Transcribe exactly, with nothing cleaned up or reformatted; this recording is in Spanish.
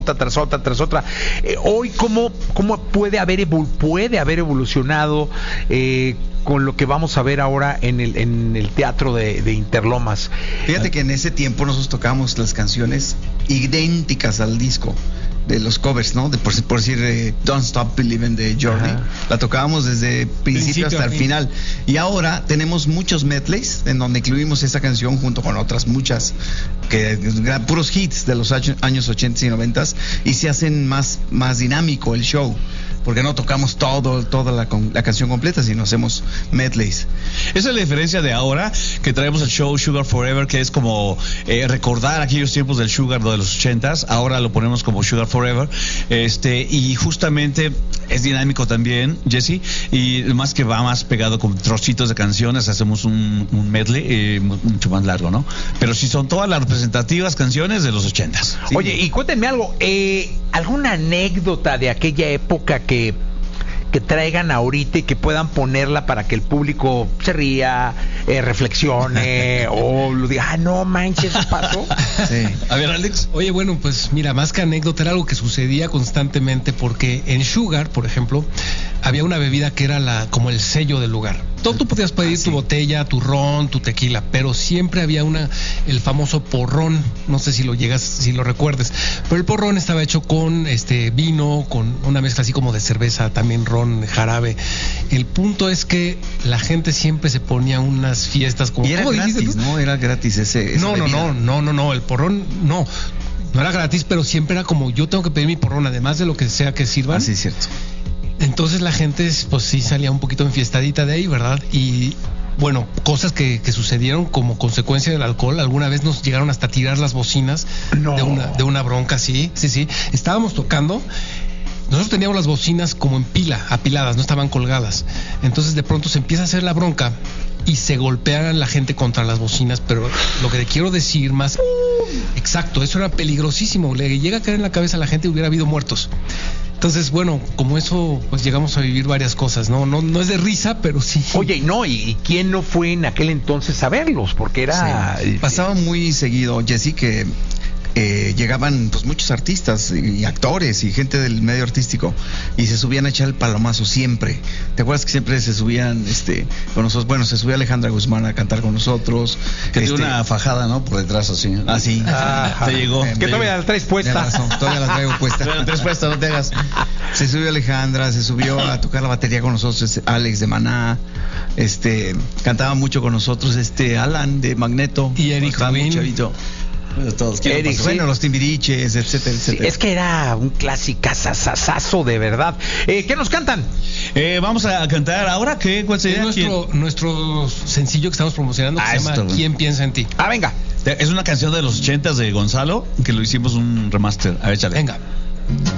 otra tras otra tras otra. Eh, hoy, ¿cómo, cómo puede haber evol- puede haber evolucionado eh, con lo que vamos a ver ahora en el, en el teatro de, de Interlomas? Fíjate que en ese tiempo nosotros tocábamos las canciones idénticas al disco, de los covers, ¿no? De, por, por decir eh, Don't Stop Believing de Journey. Ajá. La tocábamos desde principio, principio hasta el fin. final. Y ahora tenemos muchos medleys en donde incluimos esa canción junto con otras muchas, que puros hits de los años ochenta y noventa, y se hacen más, más dinámico el show, porque no tocamos todo, toda la, la canción completa, sino hacemos medleys. Esa es la diferencia de ahora, que traemos el show Sugar Forever, que es como eh, recordar aquellos tiempos del Sugar de los ochentas. Ahora lo ponemos como Sugar Forever, este y justamente es dinámico también, Jesse, y más que va más pegado con trocitos de canciones, hacemos un, un medley eh, mucho más largo, ¿no? Pero sí son todas las representativas canciones de los ochentas. Sí. Oye, y cuéntenme algo, eh, ¿alguna anécdota de aquella época que que traigan ahorita y que puedan ponerla para que el público se ría, eh, reflexione o lo diga, ah, no manches, eso pasó? Sí. A ver, Alex. Oye, bueno, pues mira, más que anécdota, era algo que sucedía constantemente, porque en Sugar, por ejemplo, había una bebida que era la como el sello del lugar. Tú, tú podías pedir ah, sí. tu botella, tu ron, tu tequila, pero siempre había una, el famoso porrón, no sé si lo llegas, si lo recuerdes, pero el porrón estaba hecho con este vino, con una mezcla así como de cerveza, también ron, jarabe. El punto es que la gente siempre se ponía unas fiestas como... Y era gratis, ¿no? Era gratis ese... esa no, no, bebida. no, no, no, no, el porrón no. No era gratis, pero siempre era como, yo tengo que pedir mi porrón, además de lo que sea que sirvan. Ah, sí, cierto. Entonces la gente, pues sí salía un poquito enfiestadita de ahí, ¿verdad? Y bueno, cosas que, que sucedieron como consecuencia del alcohol. Alguna vez nos llegaron hasta tirar las bocinas no. de una, de una bronca, sí, sí, sí. Estábamos tocando. Nosotros teníamos las bocinas como en pila, apiladas, no estaban colgadas. Entonces de pronto se empieza a hacer la bronca y se golpean la gente contra las bocinas, pero lo que te quiero decir más... Exacto, eso era peligrosísimo. Le llega a caer en la cabeza a la gente y hubiera habido muertos. Entonces, bueno, como eso, pues llegamos a vivir varias cosas, ¿no? No, no es de risa, pero sí. Oye, no, ¿y, y quién no fue en aquel entonces a verlos? Porque era... Sí. Pasaba muy seguido, Jessy, que... Eh, llegaban pues muchos artistas y actores y gente del medio artístico y se subían a echar el palomazo siempre. ¿Te acuerdas que siempre se subían este con nosotros? Bueno, se subía Alejandra Guzmán a cantar con nosotros. Que este, tiene una fajada, ¿no? Por detrás así. Ah, sí. Ah, te llegó. Que te todavía llegó. la traes puesta. Tienes razón, todavía la traigo puesta. Todavía la traes puesta, no te hagas. Se subió Alejandra, se subió a tocar la batería con nosotros Alex de Maná. Este, cantaba mucho con nosotros este Alan de Magneto. Y Eric Rubin. Todos Eric, bueno, sí. los Timbiriches, etcétera, etcétera. Sí, es que era un clásico sasasazo de verdad. Eh, ¿Qué nos cantan? Eh, vamos a cantar ahora, ¿qué? ¿Cuál sería? Es nuestro, nuestro sencillo que estamos promocionando, que Ah, se llama esto, ¿Quién piensa en ti? Ah, venga. Es una canción de los ochentas de Gonzalo, que lo hicimos un remaster. A ver, échale. Venga.